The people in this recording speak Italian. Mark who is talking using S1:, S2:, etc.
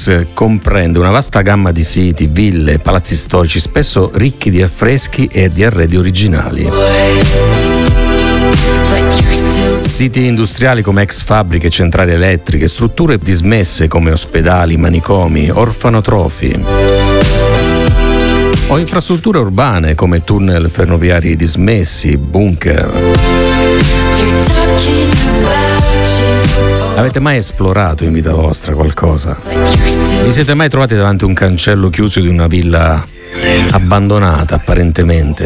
S1: Phoenix comprende una vasta gamma di siti, ville, palazzi storici, spesso ricchi di affreschi e di arredi originali. Siti industriali come ex fabbriche, centrali elettriche, strutture dismesse come ospedali, manicomi, orfanotrofi. O infrastrutture urbane come tunnel ferroviari dismessi, bunker. Avete mai esplorato in vita vostra qualcosa? Vi siete mai trovati davanti a un cancello chiuso di una villa abbandonata apparentemente?